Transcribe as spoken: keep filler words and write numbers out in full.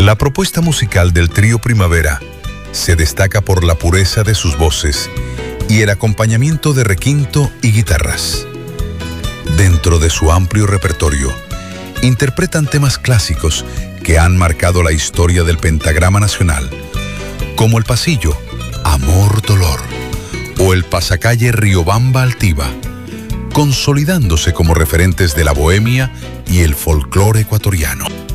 La propuesta musical del Trío Primavera se destaca por la pureza de sus voces y el acompañamiento de requinto y guitarras. Dentro de su amplio repertorio, interpretan temas clásicos que han marcado la historia del pentagrama nacional, como El Pasillo, Amor, Dolor, o el pasacalle Riobamba Altiva, consolidándose como referentes de la bohemia y el folclore ecuatoriano.